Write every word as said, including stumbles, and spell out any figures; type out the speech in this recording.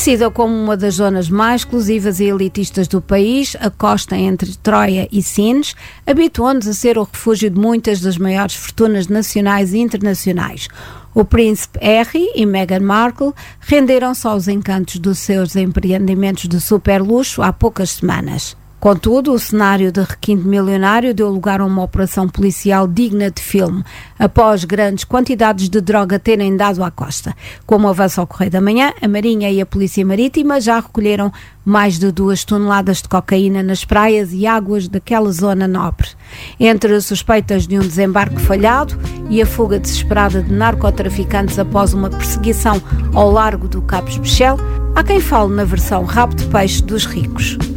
Conhecida como uma das zonas mais exclusivas e elitistas do país, a costa entre Troia e Sines habituou-nos a ser o refúgio de muitas das maiores fortunas nacionais e internacionais. O príncipe Harry e Meghan Markle renderam-se aos encantos dos seus empreendimentos de superluxo há poucas semanas. Contudo, o cenário de requinte milionário deu lugar a uma operação policial digna de filme, após grandes quantidades de droga terem dado à costa. Como avança ao Correio da Manhã, a Marinha e a Polícia Marítima já recolheram mais de duas toneladas de cocaína nas praias e águas daquela zona nobre. Entre as suspeitas de um desembarque falhado e a fuga desesperada de narcotraficantes após uma perseguição ao largo do Cabo Especial, há quem fale na versão rabo de peixe dos ricos.